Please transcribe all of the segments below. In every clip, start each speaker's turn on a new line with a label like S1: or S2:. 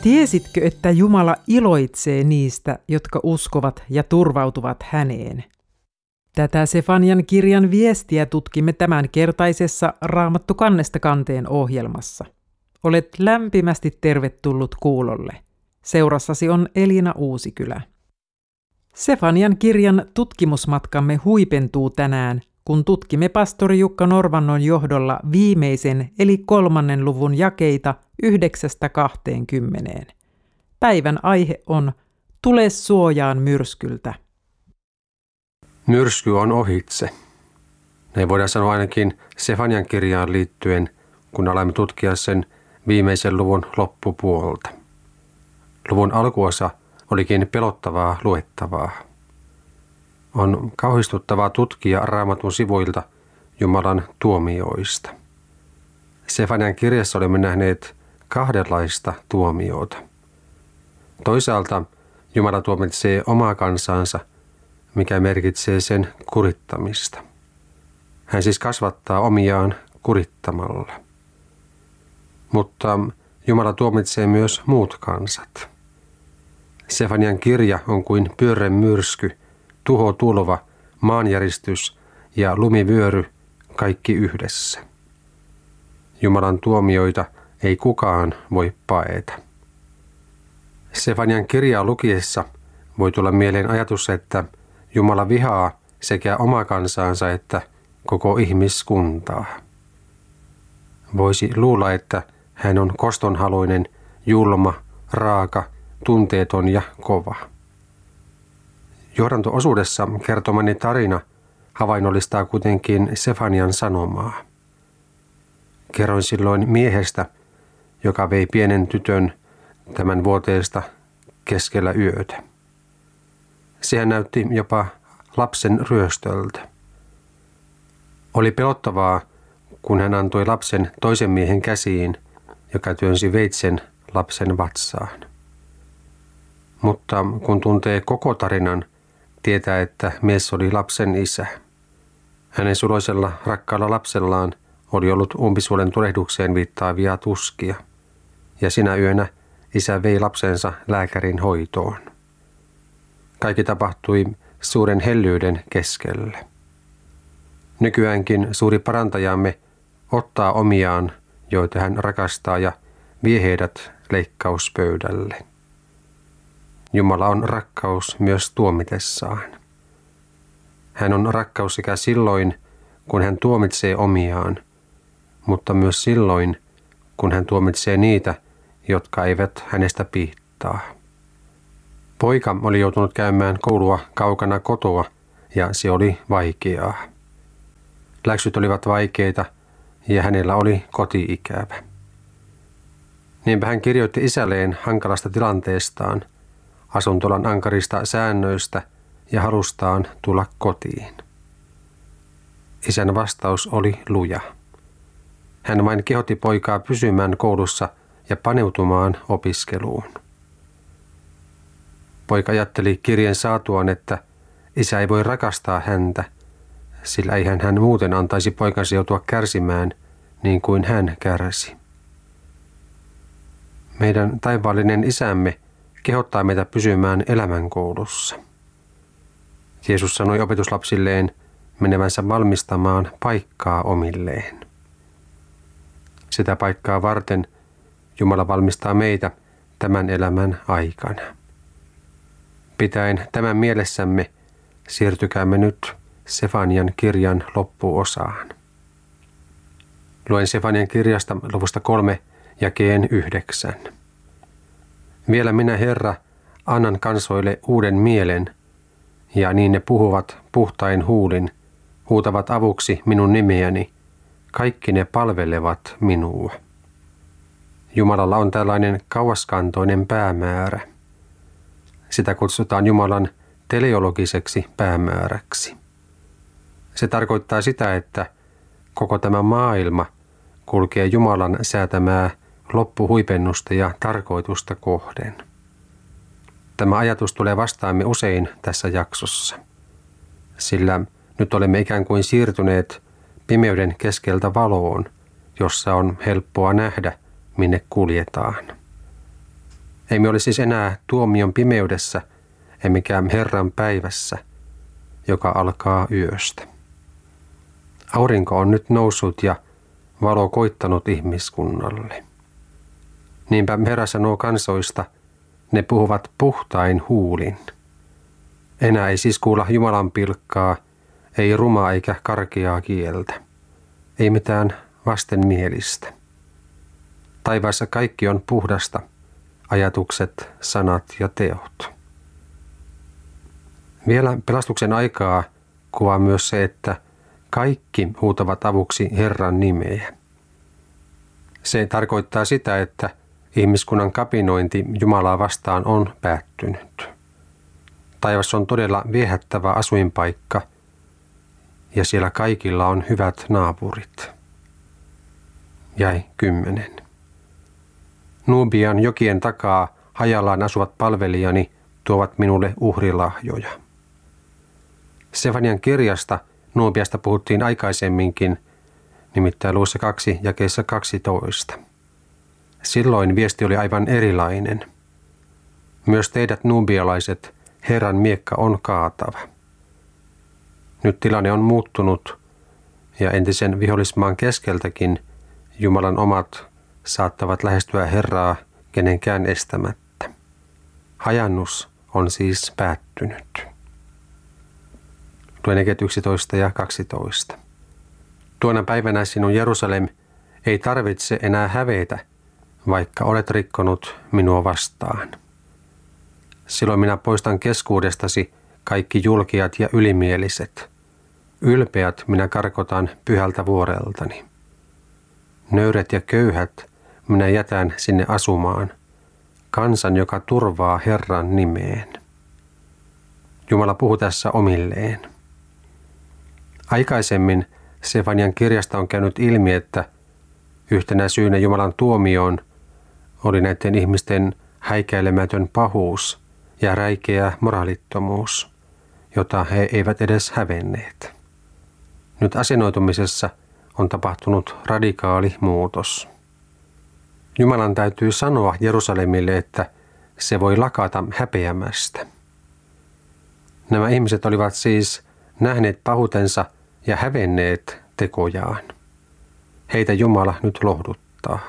S1: Tiesitkö, että Jumala iloitsee niistä, jotka uskovat ja turvautuvat häneen? Tätä Sefanian kirjan viestiä tutkimme tämänkertaisessa Raamattu kannesta kanteen ohjelmassa. Olet lämpimästi tervetullut kuulolle. Seurassasi on Elina Uusikylä. Sefanian kirjan tutkimusmatkamme huipentuu tänään, kun tutkimme pastori Jukka Norvannon johdolla viimeisen eli 3. luvun jakeita 9–20. Päivän aihe on Tule suojaan myrskyltä.
S2: Myrsky on ohitse. Näin voidaan sanoa ainakin Sefanian kirjaan liittyen, kun alamme tutkia sen viimeisen luvun loppupuolta. Luvun alkuosa olikin pelottavaa luettavaa. On kauhistuttavaa tutkia Raamatun sivuilta Jumalan tuomioista. Sefanian kirjassa olemme nähneet kahdenlaista tuomiota. Toisaalta Jumala tuomitsee omaa kansansa, mikä merkitsee sen kurittamista. Hän siis kasvattaa omiaan kurittamalla. Mutta Jumala tuomitsee myös muut kansat. Sefanian kirja on kuin pyörre myrsky, tuhotulva, maanjäristys ja lumivyöry kaikki yhdessä. Jumalan tuomioita ei kukaan voi paeta. Sefanian kirjaa lukiessa voi tulla mieleen ajatus, että Jumala vihaa sekä omaa kansaansa että koko ihmiskuntaa. Voisi luulla, että hän on kostonhaluinen, julma, raaka, tunteeton ja kova. Johdanto-osuudessa kertomani tarina havainnollistaa kuitenkin Sefanian sanomaa. Kerroin silloin miehestä, joka vei pienen tytön tämän vuoteesta keskellä yötä. Sehän näytti jopa lapsen ryöstöltä. Oli pelottavaa, kun hän antoi lapsen toisen miehen käsiin, joka työnsi veitsen lapsen vatsaan. Mutta kun tuntee koko tarinan, tietää, että mies oli lapsen isä. Hänen suloisella rakkaalla lapsellaan oli ollut umpisuolen tulehdukseen viittaavia tuskia, ja sinä yönä isä vei lapsensa lääkärin hoitoon. Kaikki tapahtui suuren hellyyden keskellä. Nykyäänkin suuri parantajamme ottaa omiaan, joita hän rakastaa, ja vie heidät leikkauspöydälle. Jumala on rakkaus myös tuomitessaan. Hän on rakkaus sekä silloin, kun hän tuomitsee omiaan, mutta myös silloin, kun hän tuomitsee niitä, jotka eivät hänestä piittaa. Poika oli joutunut käymään koulua kaukana kotoa, ja se oli vaikeaa. Läksyt olivat vaikeita, ja hänellä oli koti-ikävä. Niinpä hän kirjoitti isälleen hankalasta tilanteestaan, asuntolan ankarista säännöistä ja halustaan tulla kotiin. Isän vastaus oli luja. Hän vain kehotti poikaa pysymään koulussa ja paneutumaan opiskeluun. Poika ajatteli kirjeen saatuaan, että isä ei voi rakastaa häntä, sillä eihän hän muuten antaisi poikansa joutua kärsimään niin kuin hän kärsi. Meidän taivaallinen isämme kehottaa meitä pysymään elämänkoulussa. Jeesus sanoi opetuslapsilleen menevänsä valmistamaan paikkaa omilleen. Sitä paikkaa varten Jumala valmistaa meitä tämän elämän aikana. Pitäen tämän mielessämme siirtykäämme nyt Sefanian kirjan loppuosaan. Luen Sefanian kirjasta luvusta 3 jakeen 9. Vielä minä, Herra, annan kansoille uuden mielen, ja niin ne puhuvat puhtain huulin, huutavat avuksi minun nimeäni, kaikki ne palvelevat minua. Jumalalla on tällainen kauaskantoinen päämäärä. Sitä kutsutaan Jumalan teleologiseksi päämääräksi. Se tarkoittaa sitä, että koko tämä maailma kulkee Jumalan säätämää loppuhuipennusta ja tarkoitusta kohden. Tämä ajatus tulee vastaamme usein tässä jaksossa, sillä nyt olemme ikään kuin siirtyneet pimeyden keskeltä valoon, jossa on helppoa nähdä, minne kuljetaan. Emme ole siis enää tuomion pimeydessä, emmekä Herran päivässä, joka alkaa yöstä. Aurinko on nyt noussut ja valo koittanut ihmiskunnalle. Niinpä Herra sanoo kansoista, ne puhuvat puhtain huulin. Enää ei siis kuulla Jumalan pilkkaa, ei rumaa eikä karkeaa kieltä. Ei mitään vastenmielistä. Taivaassa kaikki on puhdasta, ajatukset, sanat ja teot. Vielä pelastuksen aikaa kuvaa myös se, että kaikki huutavat avuksi Herran nimeä. Se tarkoittaa sitä, että ihmiskunnan kapinointi Jumalaa vastaan on päättynyt. Taivas on todella viehättävä asuinpaikka ja siellä kaikilla on hyvät naapurit. Jäi 10. Nubian jokien takaa hajallaan asuvat palvelijani tuovat minulle uhrilahjoja. Sefanian kirjasta Nubiasta puhuttiin aikaisemminkin, nimittäin luvussa 2 jakeessa 12. Silloin viesti oli aivan erilainen. Myös teidät nubialaiset, Herran miekka on kaatava. Nyt tilanne on muuttunut ja entisen vihollismaan keskeltäkin Jumalan omat saattavat lähestyä Herraa kenenkään estämättä. Hajannus on siis päättynyt. Luen jakeet 11 ja 12. Tuona päivänä sinun Jerusalem ei tarvitse enää hävetä, vaikka olet rikkonut minua vastaan. Silloin minä poistan keskuudestasi kaikki julkiat ja ylimieliset. Ylpeät minä karkotan pyhältä vuoreltani. Nöyrät ja köyhät minä jätän sinne asumaan, kansan, joka turvaa Herran nimeen. Jumala puhuu tässä omilleen. Aikaisemmin Sefanian kirjasta on käynyt ilmi, että yhtenä syynä Jumalan tuomioon oli näiden ihmisten häikäilemätön pahuus ja räikeä moraalittomuus, jota he eivät edes hävenneet. Nyt asennoitumisessa on tapahtunut radikaali muutos. Jumalan täytyy sanoa Jerusalemille, että se voi lakata häpeämästä. Nämä ihmiset olivat siis nähneet pahuutensa ja hävenneet tekojaan. Heitä Jumala nyt lohduttaa.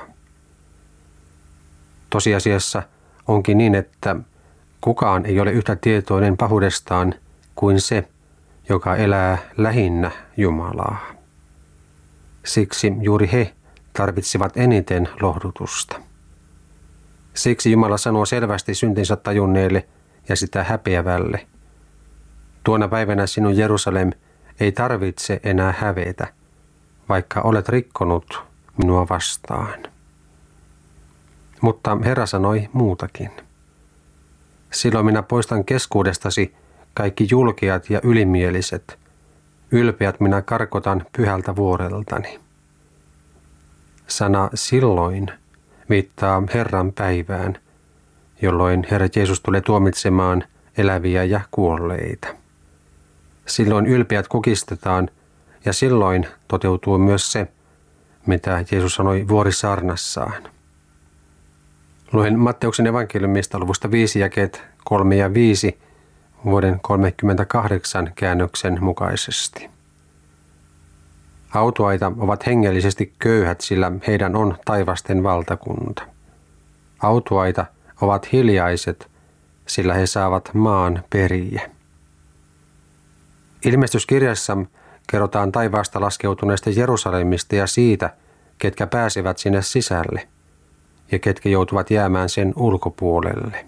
S2: Tosiasiassa onkin niin, että kukaan ei ole yhtä tietoinen pahuudestaan kuin se, joka elää lähinnä Jumalaa. Siksi juuri he tarvitsivat eniten lohdutusta. Siksi Jumala sanoo selvästi syntinsä tajunneelle ja sitä häpeävälle. Tuona päivänä sinun Jerusalem ei tarvitse enää hävetä, vaikka olet rikkonut minua vastaan. Mutta Herra sanoi muutakin. Silloin minä poistan keskuudestasi kaikki julkeat ja ylimieliset. Ylpeät minä karkotan pyhältä vuoreltani. Sana silloin viittaa Herran päivään, jolloin Herra Jeesus tulee tuomitsemaan eläviä ja kuolleita. Silloin ylpeät kukistetaan ja silloin toteutuu myös se, mitä Jeesus sanoi vuorisaarnassaan. Luen Matteuksen evankeliumista luvusta 5 jakeet 3 ja 5 vuoden 38 käännöksen mukaisesti. Autuaita ovat hengellisesti köyhät, sillä heidän on taivasten valtakunta. Autuaita ovat hiljaiset, sillä he saavat maan periä. Ilmestyskirjassa kerrotaan taivaasta laskeutuneesta Jerusalemista ja siitä, ketkä pääsevät sinne sisälle ja ketkä joutuvat jäämään sen ulkopuolelle.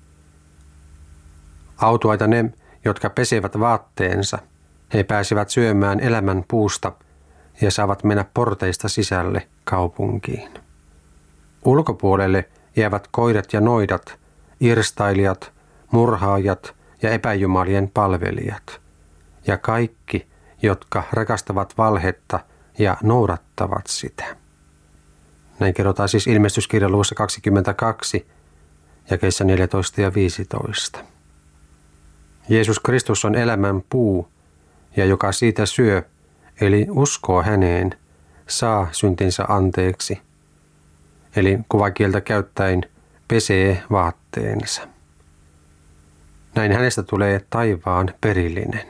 S2: Autuaita ne, jotka pesevät vaatteensa, he pääsevät syömään elämän puusta ja saavat mennä porteista sisälle kaupunkiin. Ulkopuolelle jäävät koirat ja noidat, irstailijat, murhaajat ja epäjumalien palvelijat ja kaikki, jotka rakastavat valhetta ja noudattavat sitä. Näin kerrotaan siis ilmestyskirjan luvussa 22, jakeissa 14 ja 15. Jeesus Kristus on elämän puu, ja joka siitä syö, eli uskoo häneen, saa syntinsä anteeksi. Eli kuvakieltä käyttäen pesee vaatteensa. Näin hänestä tulee taivaan perillinen.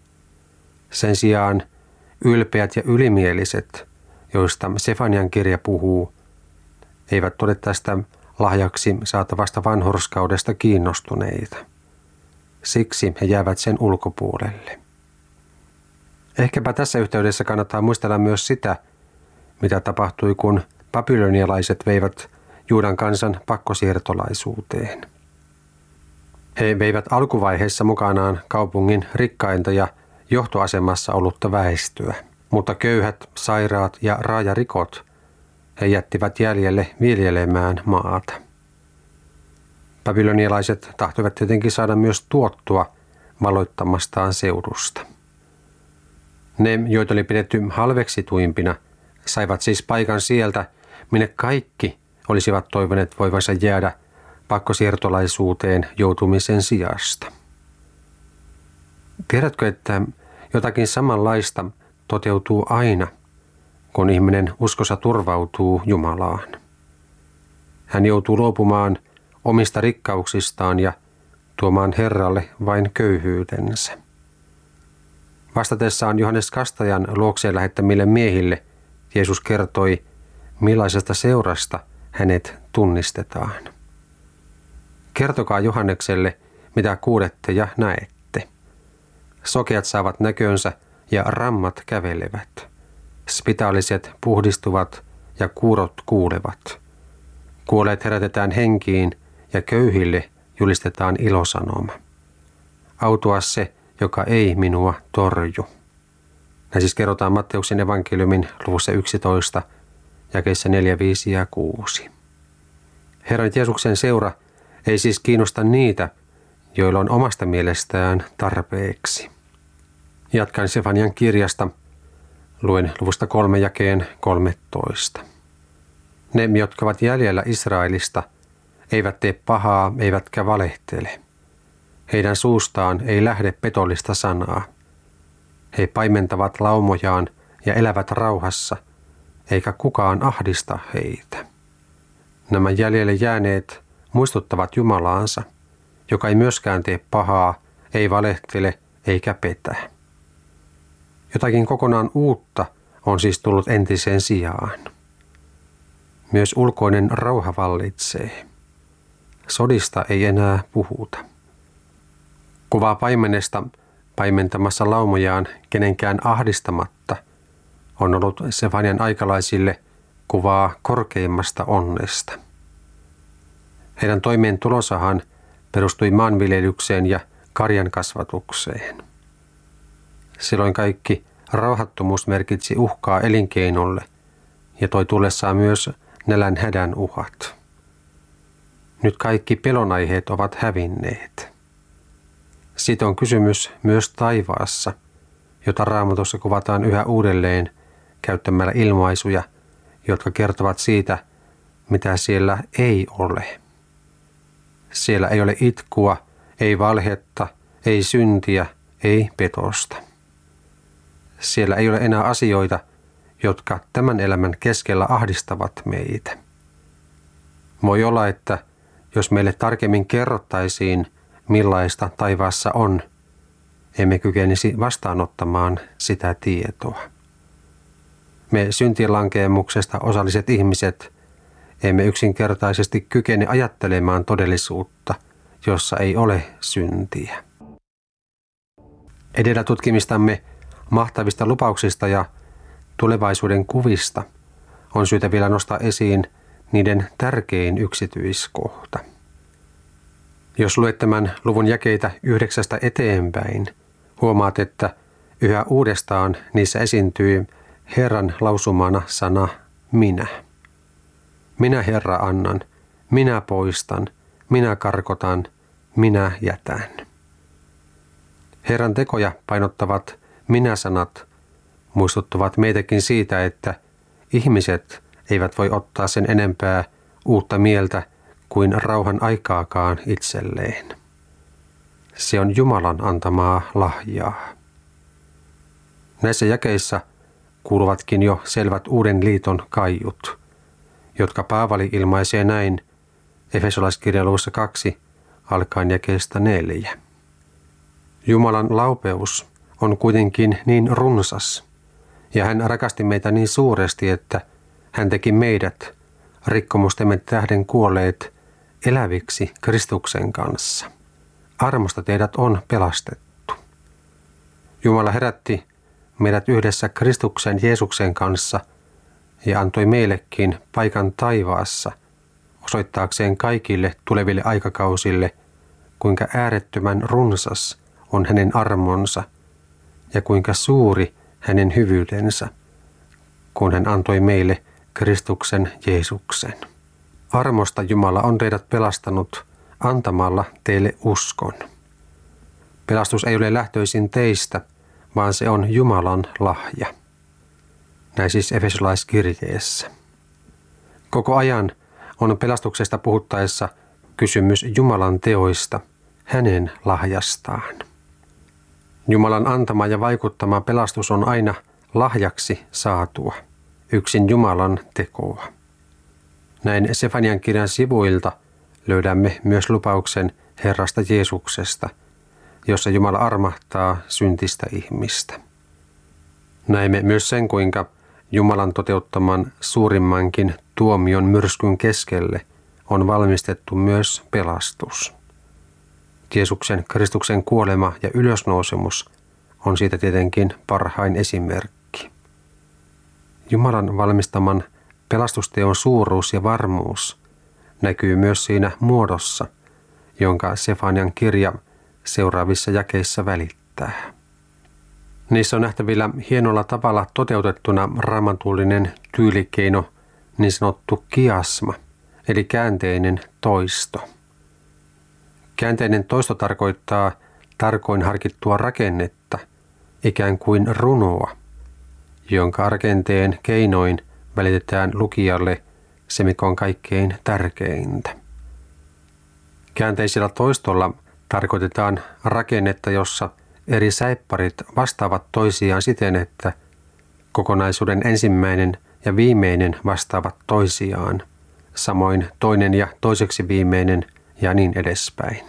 S2: Sen sijaan ylpeät ja ylimieliset, joista Sefanian kirja puhuu, eivät ole tästä lahjaksi saatavasta vanhurskaudesta kiinnostuneita. Siksi he jäävät sen ulkopuolelle. Ehkäpä tässä yhteydessä kannattaa muistella myös sitä, mitä tapahtui, kun babylonialaiset veivät Juudan kansan pakkosiirtolaisuuteen. He veivät alkuvaiheessa mukanaan kaupungin rikkainta ja johtoasemassa ollutta väestöä, mutta köyhät, sairaat ja raajarikot he jättivät jäljelle viljelemään maata. Babylonialaiset tahtoivat tietenkin saada myös tuottua valloittamastaan seudusta. Ne, joita oli pidetty halveksituimpina, saivat siis paikan sieltä, minne kaikki olisivat toivoneet voivansa jäädä pakkosiirtolaisuuteen joutumisen sijasta. Tiedätkö, että jotakin samanlaista toteutuu aina, kun ihminen uskossa turvautuu Jumalaan? Hän joutuu luopumaan omista rikkauksistaan ja tuomaan Herralle vain köyhyytensä. Vastatessaan Johannes Kastajan luokseen lähettämille miehille Jeesus kertoi, millaisesta seurasta hänet tunnistetaan. Kertokaa Johannekselle, mitä kuulette ja näette. Sokeat saavat näkönsä ja rammat kävelevät. Spitaaliset puhdistuvat ja kuurot kuulevat. Kuolleet herätetään henkiin ja köyhille julistetaan ilosanoma. Autua se, joka ei minua torju. Näin siis kerrotaan Matteuksen evankeliumin luvussa 11, jakeissa 4, 5 ja 6. Herran Jeesuksen seura ei siis kiinnosta niitä, joilla on omasta mielestään tarpeeksi. Jatkan Sefanian kirjasta, luen luvusta 3 jakeen 13. Ne, jotka ovat jäljellä Israelista, eivät tee pahaa, eivätkä valehtele. Heidän suustaan ei lähde petollista sanaa. He paimentavat laumojaan ja elävät rauhassa, eikä kukaan ahdista heitä. Nämä jäljelle jääneet muistuttavat Jumalaansa, joka ei myöskään tee pahaa, ei valehtele eikä petä. Jotakin kokonaan uutta on siis tullut entiseen sijaan. Myös ulkoinen rauha vallitsee. Sodista ei enää puhuta. Kuvaa paimenesta paimentamassa laumojaan kenenkään ahdistamatta on ollut Sefanian aikalaisille kuvaa korkeimmasta onnesta. Heidän toimeentulosahan perustui maanviljelykseen ja karjan kasvatukseen. Silloin kaikki rauhattomuus merkitsi uhkaa elinkeinolle ja toi tullessaan myös nälän hädän uhat. Nyt kaikki pelonaiheet ovat hävinneet. Siitä on kysymys myös taivaassa, jota Raamatussa kuvataan yhä uudelleen käyttämällä ilmaisuja, jotka kertovat siitä, mitä siellä ei ole. Siellä ei ole itkua, ei valhetta, ei syntiä, ei petosta. Siellä ei ole enää asioita, jotka tämän elämän keskellä ahdistavat meitä. Voi olla, että jos meille tarkemmin kerrottaisiin, millaista taivaassa on, emme kykenisi vastaanottamaan sitä tietoa. Me syntilankeemuksesta osalliset ihmiset emme yksinkertaisesti kykene ajattelemaan todellisuutta, jossa ei ole syntiä. Edellä tutkimistamme mahtavista lupauksista ja tulevaisuuden kuvista on syytä vielä nostaa esiin niiden tärkein yksityiskohta. Jos luet tämän luvun jakeita 9 eteenpäin, huomaat, että yhä uudestaan niissä esiintyy Herran lausumana sana minä. Minä Herra annan, minä poistan, minä karkotan, minä jätän. Herran tekoja painottavat minä-sanat muistuttavat meitäkin siitä, että ihmiset eivät voi ottaa sen enempää uutta mieltä kuin rauhan aikaakaan itselleen. Se on Jumalan antamaa lahjaa. Näissä jakeissa kuuluvatkin jo selvät uuden liiton kaiut, jotka Paavali ilmaisee näin Efesolaiskirjan luvussa 2 alkaen jakeesta 4. Jumalan laupeus on kuitenkin niin runsas, ja hän rakasti meitä niin suuresti, että hän teki meidät, rikkomustemme tähden kuolleet, eläviksi Kristuksen kanssa. Armosta teidät on pelastettu. Jumala herätti meidät yhdessä Kristuksen Jeesuksen kanssa ja antoi meillekin paikan taivaassa osoittaakseen kaikille tuleville aikakausille, kuinka äärettömän runsas on hänen armonsa ja kuinka suuri hänen hyvyydensä, kun hän antoi meille Kristuksen Jeesuksen. Armosta Jumala on teidät pelastanut antamalla teille uskon. Pelastus ei ole lähtöisin teistä, vaan se on Jumalan lahja. Näin siis Efesolaiskirjeessä. Koko ajan on pelastuksesta puhuttaessa kysymys Jumalan teoista, hänen lahjastaan. Jumalan antama ja vaikuttama pelastus on aina lahjaksi saatua, yksin Jumalan tekoa. Näin Sefanian kirjan sivuilta löydämme myös lupauksen Herrasta Jeesuksesta, jossa Jumala armahtaa syntistä ihmistä. Näemme myös sen, kuinka Jumalan toteuttaman suurimmankin tuomion myrskyn keskelle on valmistettu myös pelastus. Jeesuksen Kristuksen kuolema ja ylösnousemus on siitä tietenkin parhain esimerkki. Jumalan valmistaman pelastusteon suuruus ja varmuus näkyy myös siinä muodossa, jonka Sefanian kirja seuraavissa jakeissa välittää. Niissä on nähtävillä hienolla tavalla toteutettuna raamatullinen tyylikeino, niin sanottu kiasma, eli käänteinen toisto. Käänteinen toisto tarkoittaa tarkoin harkittua rakennetta, ikään kuin runoa, jonka rakenteen keinoin välitetään lukijalle se, mikä on kaikkein tärkeintä. Käänteisellä toistolla tarkoitetaan rakennetta, jossa eri säipparit vastaavat toisiaan siten, että kokonaisuuden ensimmäinen ja viimeinen vastaavat toisiaan, samoin toinen ja toiseksi viimeinen ja niin edespäin.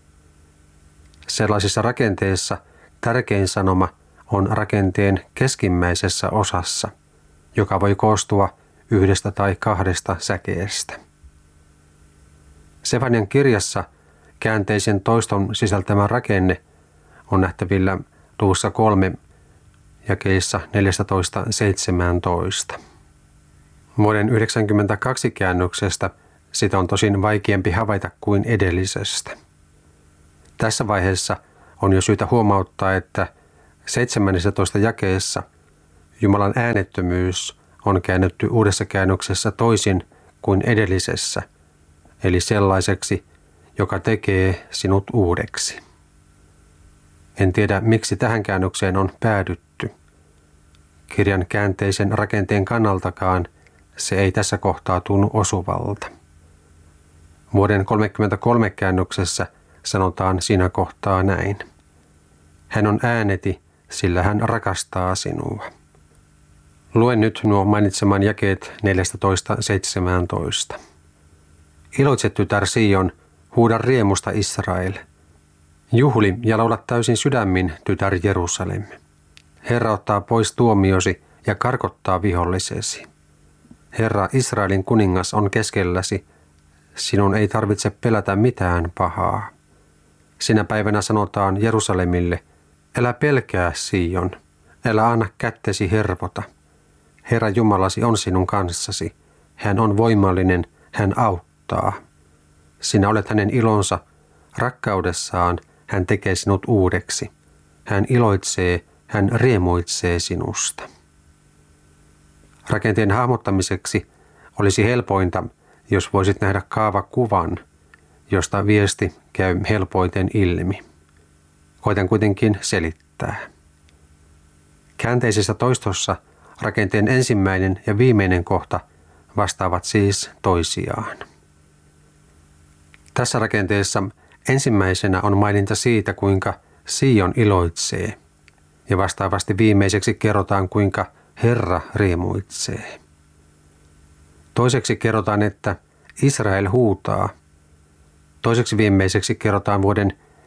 S2: Sellaisissa rakenteissa tärkein sanoma on rakenteen keskimmäisessä osassa, joka voi koostua yhdestä tai kahdesta säkeestä. Sefanian kirjassa käänteisen toiston sisältämä rakenne on nähtävillä luvussa 3 jakeissa 14-17. Vuoden 1992 käännöksestä sitä on tosin vaikeampi havaita kuin edellisestä. Tässä vaiheessa on jo syytä huomauttaa, että 17 jakeessa Jumalan äänettömyys on käännetty uudessa käännöksessä toisin kuin edellisessä, eli sellaiseksi, joka tekee sinut uudeksi. En tiedä, miksi tähän käännökseen on päädytty. Kirjan käänteisen rakenteen kannaltakaan se ei tässä kohtaa tunnu osuvalta. Vuoden 1933 käännöksessä sanotaan siinä kohtaa näin. Hän on ääneti, sillä hän rakastaa sinua. Luen nyt nuo mainitseman jakeet 14-17. Iloitse, tytär Sion, huuda riemusta Israel. Juhli ja laula täysin sydämin, tytär Jerusalem. Herra ottaa pois tuomiosi ja karkottaa vihollisesi. Herra Israelin kuningas on keskelläsi. Sinun ei tarvitse pelätä mitään pahaa. Sinä päivänä sanotaan Jerusalemille, älä pelkää Sion, älä anna kättesi hervota. Herra Jumalasi on sinun kanssasi. Hän on voimallinen, hän auttaa. Sinä olet hänen ilonsa, rakkaudessaan hän tekee sinut uudeksi. Hän iloitsee, hän riemuitsee sinusta. Rakenteen hahmottamiseksi olisi helpointa, jos voisit nähdä kaavakuvan, josta viesti käy helpoiten ilmi. Koitan kuitenkin selittää. Käänteisessä toistossa rakenteen ensimmäinen ja viimeinen kohta vastaavat siis toisiaan. Tässä rakenteessa ensimmäisenä on maininta siitä, kuinka Sion iloitsee, ja vastaavasti viimeiseksi kerrotaan, kuinka Herra riemuitsee. Toiseksi kerrotaan, että Israel huutaa, Toiseksi viimeiseksi kerrotaan vuoden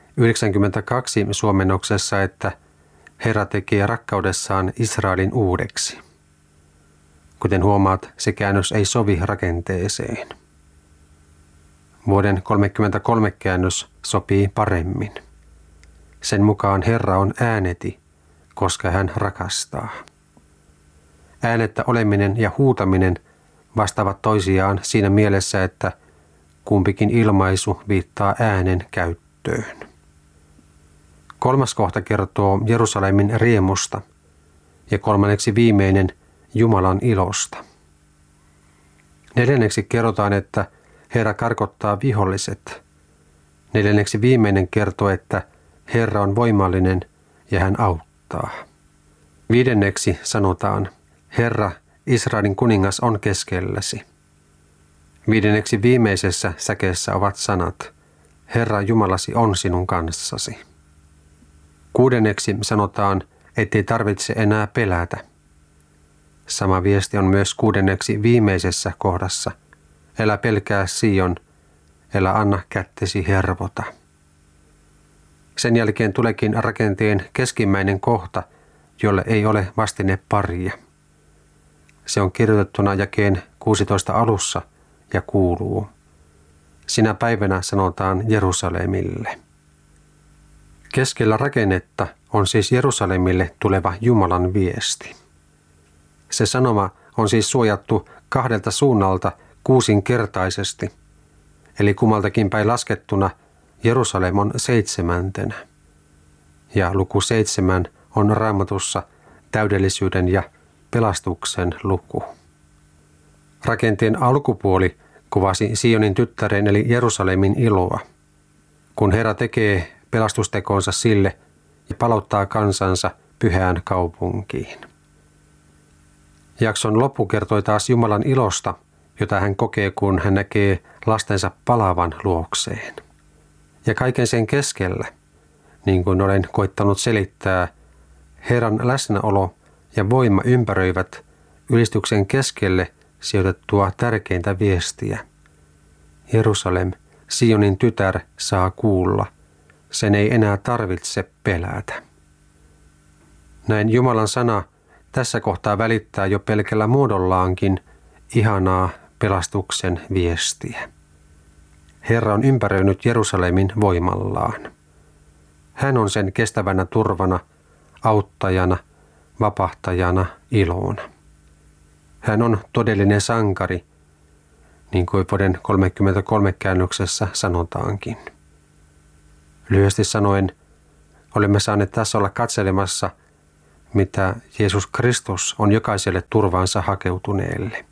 S2: 1992 suomennoksessa, että Herra tekee rakkaudessaan Israelin uudeksi. Kuten huomaat, se käännös ei sovi rakenteeseen. Vuoden 1933 käännös sopii paremmin. Sen mukaan Herra on ääneti, koska hän rakastaa. Äänettä oleminen ja huutaminen vastaavat toisiaan siinä mielessä, että kumpikin ilmaisu viittaa äänen käyttöön. Kolmas kohta kertoo Jerusalemin riemusta ja kolmanneksi viimeinen Jumalan ilosta. Neljänneksi kerrotaan, että Herra karkottaa viholliset. Neljänneksi viimeinen kertoo, että Herra on voimallinen ja hän auttaa. Viidenneksi sanotaan, Herra, Israelin kuningas on keskelläsi. Viidenneksi viimeisessä säkeessä ovat sanat, Herra Jumalasi on sinun kanssasi. Kuudenneksi sanotaan, ettei tarvitse enää pelätä. Sama viesti on myös kuudenneksi viimeisessä kohdassa. Älä pelkää Sion, älä anna kättesi hervota. Sen jälkeen tuleekin rakenteen keskimmäinen kohta, jolle ei ole vastineparia. Se on kirjoitettuna jakeen 16 alussa ja kuuluu. Sinä päivänä sanotaan Jerusalemille. Keskellä rakennetta on siis Jerusalemille tuleva Jumalan viesti. Se sanoma on siis suojattu kahdelta suunnalta kuusinkertaisesti, eli kummaltakin päin laskettuna Jerusalem on 7. Ja luku 7 on Raamatussa täydellisyyden ja pelastuksen luku. Rakenteen alkupuoli kuvasi Sionin tyttären eli Jerusalemin iloa, kun Herra tekee pelastustekonsa sille ja palauttaa kansansa pyhään kaupunkiin. Jakson loppu kertoi taas Jumalan ilosta, jota hän kokee, kun hän näkee lastensa palavan luokseen. Ja kaiken sen keskellä, niin kuin olen koittanut selittää, Herran läsnäolo ja voima ympäröivät ylistyksen keskelle sijoitettua tärkeintä viestiä. Jerusalem, Sionin tytär, saa kuulla. Sen ei enää tarvitse pelätä. Näin Jumalan sana tässä kohtaa välittää jo pelkällä muodollaankin ihanaa pelastuksen viestiä. Herra on ympäröinyt Jerusalemin voimallaan. Hän on sen kestävänä turvana, auttajana, vapahtajana, ilona. Hän on todellinen sankari, niin kuin vuoden 1933 käännöksessä sanotaankin. Lyhyesti sanoen, olemme saaneet tässä olla katselemassa, mitä Jeesus Kristus on jokaiselle turvaansa hakeutuneelle.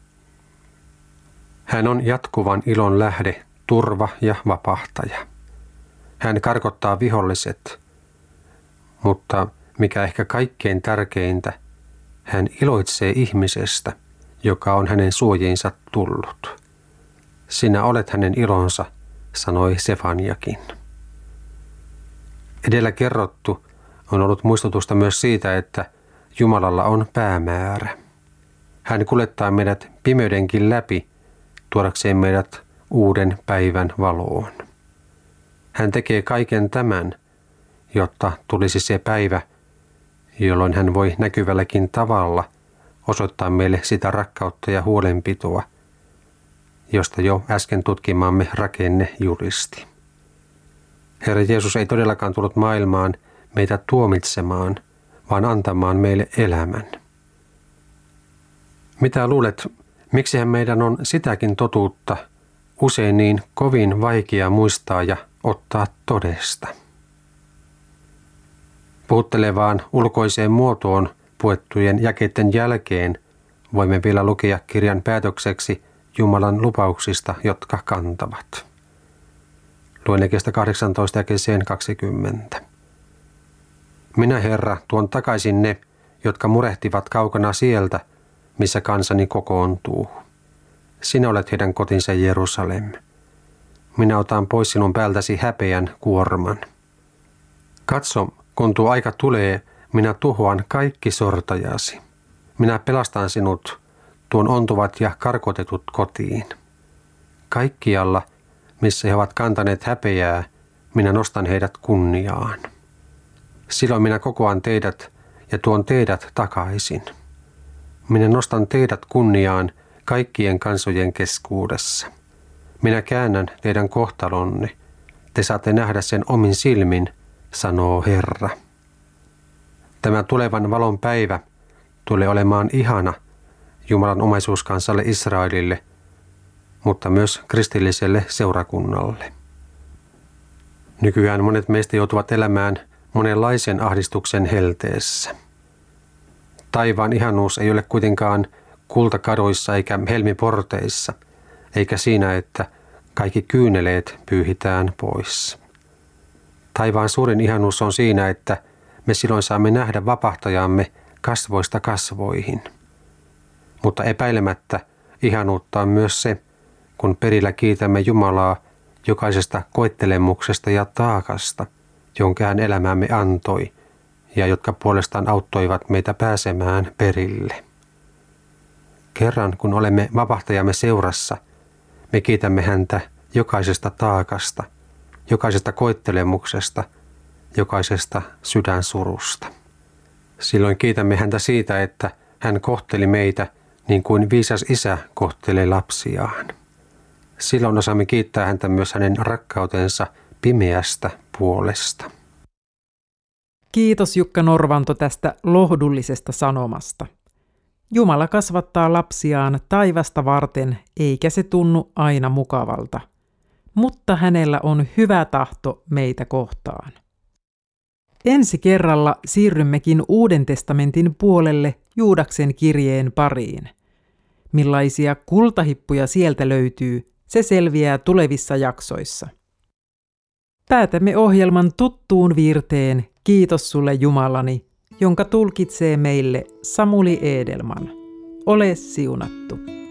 S2: Hän on jatkuvan ilon lähde, turva ja vapahtaja. Hän karkottaa viholliset, mutta mikä ehkä kaikkein tärkeintä, hän iloitsee ihmisestä, joka on hänen suojiinsa tullut. Sinä olet hänen ilonsa, sanoi Sefaniakin. Edellä kerrottu on ollut muistutusta myös siitä, että Jumalalla on päämäärä. Hän kuljettaa meidät pimeydenkin läpi, tuodakseen meidät uuden päivän valoon. Hän tekee kaiken tämän, jotta tulisi se päivä, jolloin hän voi näkyvälläkin tavalla osoittaa meille sitä rakkautta ja huolenpitoa, josta jo äsken tutkimamme rakenne julisti. Herra Jeesus ei todellakaan tullut maailmaan meitä tuomitsemaan, vaan antamaan meille elämän. Mitä luulet, miksihän meidän on sitäkin totuutta usein niin kovin vaikea muistaa ja ottaa todesta? Puhuttelevaan ulkoiseen muotoon puettujen jakeiden jälkeen voimme vielä lukea kirjan päätökseksi Jumalan lupauksista, jotka kantavat. Luen jakeesta 18 jakeeseen 20. Minä, Herra, tuon takaisin ne, jotka murehtivat kaukana sieltä, missä kansani kokoontuu. Sinä olet heidän kotinsa Jerusalem. Minä otan pois sinun päältäsi häpeän kuorman. Katso, kun tuo aika tulee, minä tuhoan kaikki sortajasi. Minä pelastan sinut, tuon ontuvat ja karkotetut kotiin. Kaikkialla, missä he ovat kantaneet häpeää, minä nostan heidät kunniaan. Silloin minä kokoan teidät ja tuon teidät takaisin. Minä nostan teidät kunniaan kaikkien kansojen keskuudessa. Minä käännän teidän kohtalonne. Te saatte nähdä sen omin silmin, sanoo Herra. Tämä tulevan valon päivä tulee olemaan ihana Jumalan omaisuuskansalle Israelille, mutta myös kristilliselle seurakunnalle. Nykyään monet meistä joutuvat elämään monenlaisen ahdistuksen helteessä. Taivaan ihanuus ei ole kuitenkaan kultakadoissa eikä helmiporteissa, eikä siinä, että kaikki kyyneleet pyyhitään pois. Taivaan suurin ihanuus on siinä, että me silloin saamme nähdä vapahtajamme kasvoista kasvoihin. Mutta epäilemättä ihanuutta on myös se, kun perillä kiitämme Jumalaa jokaisesta koettelemuksesta ja taakasta, jonka hän elämäämme antoi ja jotka puolestaan auttoivat meitä pääsemään perille. Kerran kun olemme vapahtajamme seurassa, me kiitämme häntä jokaisesta taakasta, jokaisesta koettelemuksesta, jokaisesta sydänsurusta. Silloin kiitämme häntä siitä, että hän kohteli meitä niin kuin viisas isä kohtelee lapsiaan. Silloin osaamme kiittää häntä myös hänen rakkautensa pimeästä puolesta.
S1: Kiitos Jukka Norvanto tästä lohdullisesta sanomasta. Jumala kasvattaa lapsiaan taivasta varten, eikä se tunnu aina mukavalta. Mutta hänellä on hyvä tahto meitä kohtaan. Ensi kerralla siirrymmekin Uuden testamentin puolelle Juudaksen kirjeen pariin. Millaisia kultahippuja sieltä löytyy, se selviää tulevissa jaksoissa. Päätämme ohjelman tuttuun viirteen Kiitos sulle Jumalani, jonka tulkitsee meille Samuli Edelman. Ole siunattu.